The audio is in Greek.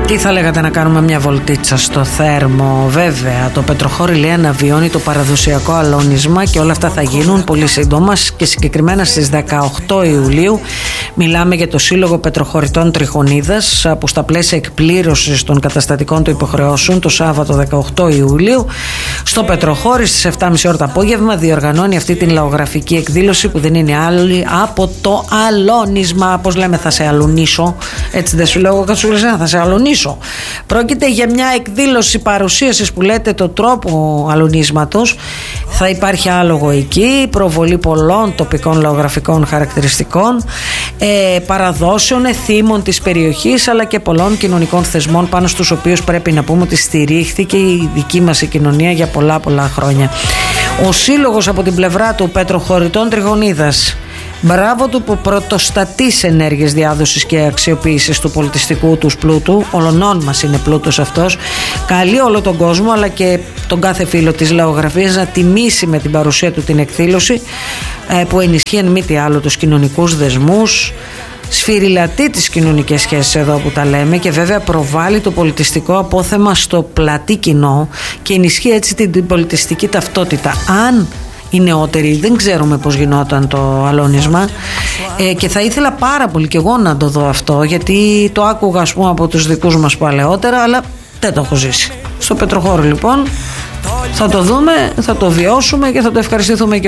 Τι θα λέγατε να κάνουμε μια βολτίτσα στο Θέρμο? Βέβαια, το Πετροχώρι λέει αναβιώνει το παραδοσιακό αλώνισμα και όλα αυτά θα γίνουν πολύ σύντομα και συγκεκριμένα στις 18 Ιουλίου. Μιλάμε για το Σύλλογο Πετροχωρητών Τριχονίδας που στα πλαίσια εκπλήρωσης των καταστατικών του υποχρεώσεων το Σάββατο 18 Ιουλίου στο Πετροχώρι στις 7.30 ώρα το απόγευμα διοργανώνει αυτή την λαογραφική εκδήλωση που δεν είναι άλλη από το αλώνισμα. Πώς λέμε, θα σε αλουνίσω, έτσι δεν σου λέω Κατσούλης, θα σε αλουνίσω. Πρόκειται για μια εκδήλωση παρουσίασης που λέτε το τρόπο αλουνίσματος. Θα υπάρχει άλογο εκεί, προβολή πολλών τοπικών λαογραφικών χαρακτηριστικών, παραδόσεων, εθήμων της περιοχής αλλά και πολλών κοινωνικών θεσμών πάνω στους οποίους πρέπει να πούμε ότι στηρίχθηκε η δική μας η κοινωνία για πολλά χρόνια. Ο σύλλογος από την πλευρά του Πετροχωρητών Τριχονίδας, μπράβο του που πρωτοστατεί σε ενέργειες διάδοσης και αξιοποίησης του πολιτιστικού τους πλούτου. Ολονών μας είναι πλούτος αυτός. Καλεί όλο τον κόσμο αλλά και τον κάθε φίλο της λαογραφίας να τιμήσει με την παρουσία του την εκδήλωση που ενισχύει εν μη τι άλλο τους κοινωνικούς δεσμούς, σφυριλατεί τις κοινωνικές σχέσεις εδώ που τα λέμε και βέβαια προβάλλει το πολιτιστικό απόθεμα στο πλατή κοινό και ενισχύει έτσι την πολιτιστική ταυτότητα. Αν οι νεότεροι δεν ξέρουμε πώς γινόταν το αλώνισμα και θα ήθελα πάρα πολύ και εγώ να το δω αυτό, γιατί το άκουγα ας πούμε από τους δικούς μας παλαιότερα αλλά δεν το έχω ζήσει. Στο Πετροχώρι λοιπόν θα το δούμε, θα το βιώσουμε και θα το ευχαριστηθούμε και